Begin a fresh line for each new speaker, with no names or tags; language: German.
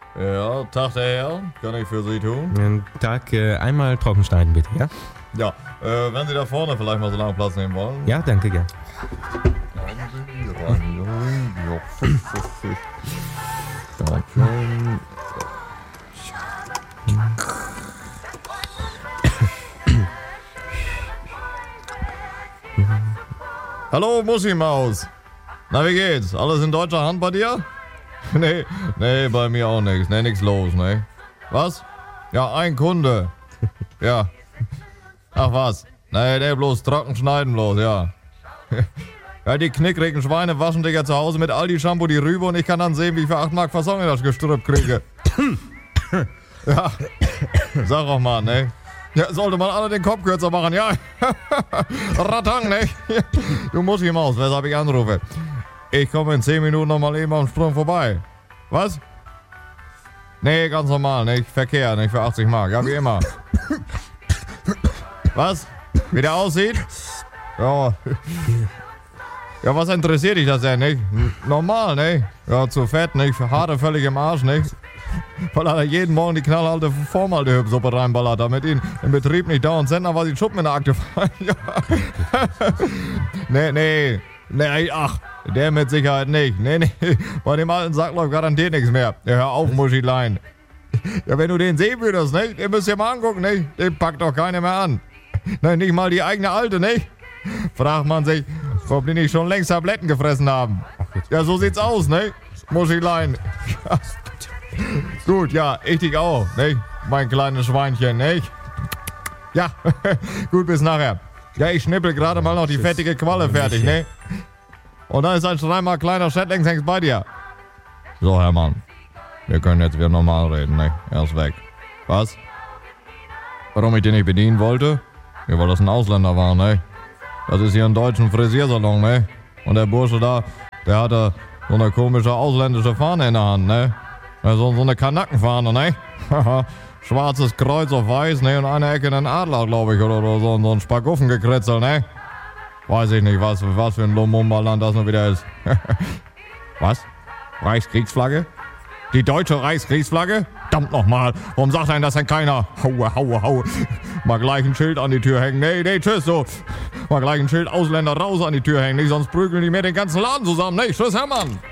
Ja, Tag der Herr, kann ich für Sie tun?
Guten Tag, einmal trocken schneiden bitte, ja?
Ja, wenn Sie da vorne vielleicht mal so lange Platz nehmen wollen.
Ja, danke, gern.
Hallo Muschi-Maus. Na, wie geht's? Alles in deutscher Hand bei dir? Nee, bei mir auch nichts. Nee, nix los, ne? Was? Ja, ein Kunde. Ja. Ach was? Nee, bloß trocken schneiden bloß, ja. Ja, die knickrigen Schweine waschen dich ja zu Hause mit Aldi-Shampoo die Rübe und ich kann dann sehen, wie ich für 8 Mark Fasson in das Gestrüpp kriege. Ja, sag auch mal, ne? Ja, sollte man alle den Kopf kürzer machen, ja. Ratang, ne? Du musst hier Maus, weshalb ich anrufe. Ich komme in 10 Minuten nochmal eben am Sprung vorbei. Was? Nee, ganz normal, ne? Verkehr, nicht für 80 Mark, ja, wie immer. Was? Wie der aussieht? Ja. Ja, was interessiert dich das denn, nicht? Normal, ne? Ja, zu fett, nicht? Haare völlig im Arsch, nicht? Weil er jeden Morgen die knallharte Formaldehyd-Suppe reinballert, damit ihn im Betrieb nicht dauernd Zentner, weil die Schuppen in der Akte fallen. Ja. Nee, ach, der mit Sicherheit nicht. Nee, bei dem alten Sack läuft garantiert nichts mehr. Ja, hör auf, Muschilein. Ja, wenn du den sehen würdest, nicht? Den müsst ihr mal angucken, nicht? Den packt doch keiner mehr an. Nein, nicht mal die eigene Alte, nicht? Fragt man sich, ob die nicht schon längst Tabletten gefressen haben. Ja, so sieht's aus, ne? Muschilein. Ja. Gut, ja, ich dich auch, ne? Mein kleines Schweinchen, ne? Ja, gut, bis nachher. Ja, ich schnippel gerade mal noch die fettige Qualle fertig, ne? Und dann ist ein schreimer kleiner Shetlandshengst bei dir. So, Hermann, wir können jetzt wieder normal reden, ne? Er ist weg. Was? Warum ich den nicht bedienen wollte? Ja, weil das ein Ausländer war, ne? Das ist hier ein deutschen Frisiersalon, ne? Und der Bursche da, der hatte so eine komische ausländische Fahne in der Hand, ne? So eine Kanackenfahne, ne? Schwarzes Kreuz auf weiß, ne? Und eine Ecke einen Adler, glaube ich, oder so ein Spaguffengekritzel, ne? Weiß ich nicht, was für ein Lumumba-Land das nur wieder ist. Was? Reichskriegsflagge? Die deutsche Reichskriegsflagge? Verdammt nochmal, warum sagt einem das denn keiner? Haue. Mal gleich ein Schild an die Tür hängen. Nee, tschüss, so. Mal gleich ein Schild Ausländer raus an die Tür hängen, nicht? Sonst prügeln die mir den ganzen Laden zusammen, ne? Tschüss, Hermann.